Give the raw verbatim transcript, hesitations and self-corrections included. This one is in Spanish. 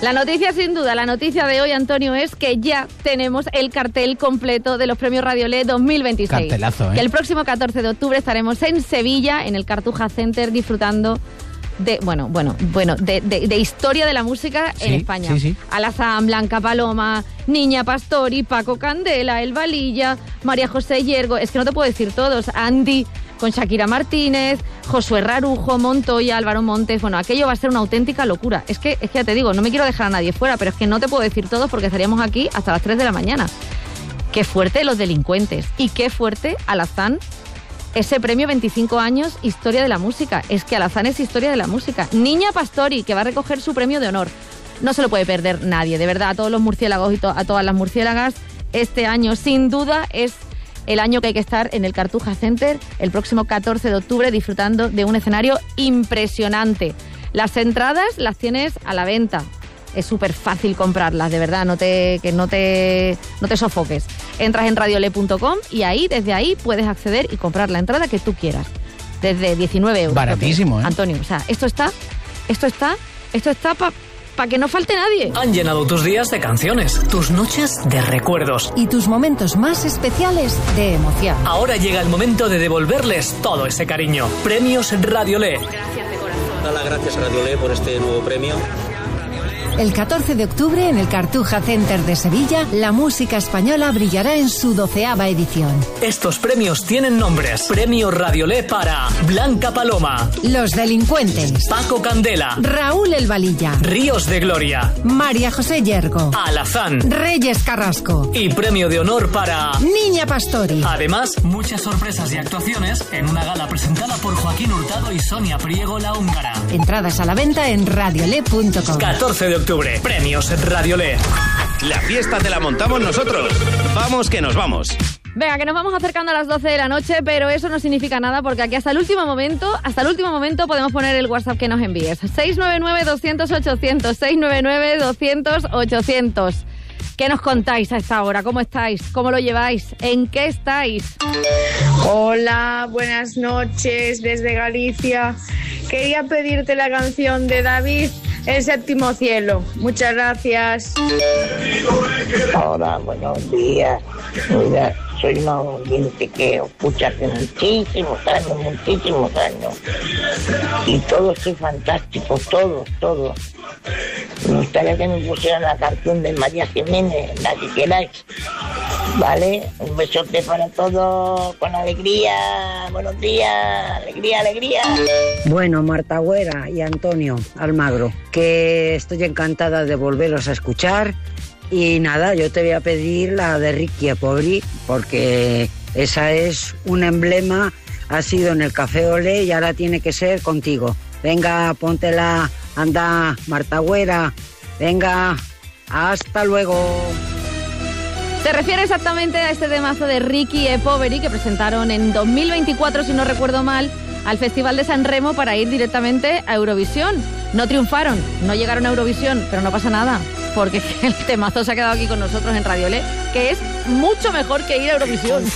La noticia, sin duda, la noticia de hoy, Antonio, es que ya tenemos el cartel completo de los premios Radiolé dos mil veintiséis. Cartelazo, ¿eh? Que el próximo catorce de octubre estaremos en Sevilla, en el Cartuja Center, disfrutando de, bueno, bueno, bueno, de, de, de historia de la música sí, en España. Sí, sí. Alazán, Blanca Paloma, Niña Pastori, Paco Candela, El Valilla, María José Yergo, es que no te puedo decir todos, Andy, con Shakira Martínez, Josué Rarujo, Montoya, Álvaro Montes. Bueno, aquello va a ser una auténtica locura. Es que, es que ya te digo, no me quiero dejar a nadie fuera, pero es que no te puedo decir todos porque estaríamos aquí hasta las tres de la mañana. Qué fuerte Los Delincuentes y qué fuerte Alazán, ese premio veinticinco años, historia de la música. Es que Alazán es historia de la música. Niña Pastori, que va a recoger su premio de honor. No se lo puede perder nadie, de verdad, a todos los murciélagos y to- a todas las murciélagas. Este año, sin duda, es el año que hay que estar en el Cartuja Center el próximo catorce de octubre disfrutando de un escenario impresionante. Las entradas las tienes a la venta. Es súper fácil comprarlas, de verdad, no te, que no te, no te sofoques. Entras en radiolé punto com y ahí, desde ahí, puedes acceder y comprar la entrada que tú quieras. Desde diecinueve euros. Baratísimo, ¿eh? Antonio, o sea, esto está, esto está, esto está para pa que no falte nadie. Han llenado tus días de canciones, tus noches de recuerdos y tus momentos más especiales de emoción. Ahora llega el momento de devolverles todo ese cariño. Premios Radiolé. Gracias de corazón. Da las gracias a Radiolé por este nuevo premio. El catorce de octubre, en el Cartuja Center de Sevilla, la música española brillará en su doceava edición. Estos premios tienen nombres. Premio Radiolé para Blanca Paloma, Los Delincuentes, Paco Candela, Raúl El Valilla, Ríos de Gloria, María José Yergo, Alazán, Reyes Carrasco y premio de honor para Niña Pastori. Además, muchas sorpresas y actuaciones en una gala presentada por Joaquín Hurtado y Sonia Priego la húngara. Entradas a la venta en radiolé punto com. catorce de octubre, premios Radiolé. La fiesta te la montamos nosotros. Vamos que nos vamos. Venga, que nos vamos acercando a las doce de la noche, pero eso no significa nada porque aquí hasta el último momento, hasta el último momento podemos poner el WhatsApp que nos envíes. seis nueve nueve, doscientos, ochocientos, seis nueve nueve, doscientos, ochocientos. ¿Qué nos contáis a esta hora? ¿Cómo estáis? ¿Cómo lo lleváis? ¿En qué estáis? Hola, buenas noches desde Galicia. Quería pedirte la canción de David, El Séptimo Cielo. Muchas gracias. Hola, buenos días. Mira, soy una oyente que escucha hace muchísimos años, muchísimos años. Y todos son fantásticos, todos, todos. Me gustaría que me pusieran la canción de María Jiménez, la que queráis. Vale, un besote para todos, con alegría. Buenos días, alegría, alegría. Bueno, Marta Güera y Antonio Almagro, que estoy encantada de volveros a escuchar. Y nada, yo te voy a pedir la de Ricky e Poveri, porque esa es un emblema, ha sido en el Café Olé y ahora tiene que ser contigo. Venga, póntela, anda, Marta Güera, venga, hasta luego. Se refiere exactamente a este temazo de Ricky e Poveri que presentaron en dos mil veinticuatro, si no recuerdo mal, al Festival de San Remo para ir directamente a Eurovisión. No triunfaron, no llegaron a Eurovisión, pero no pasa nada, porque el temazo se ha quedado aquí con nosotros en Radiolé, que es mucho mejor que ir a Eurovisión.